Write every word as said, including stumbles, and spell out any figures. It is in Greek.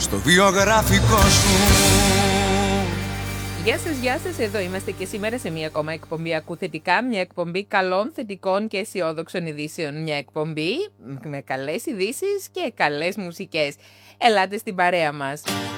στο βιογραφικό σου. Γεια σας, γεια σας, εδώ είμαστε και σήμερα σε μια ακόμα εκπομπή Ακού Θετικά, μια εκπομπή καλών, θετικών και αισιόδοξων ειδήσεων. Μια εκπομπή με καλές ειδήσεις και καλές μουσικές. Ελάτε στην παρέα μας.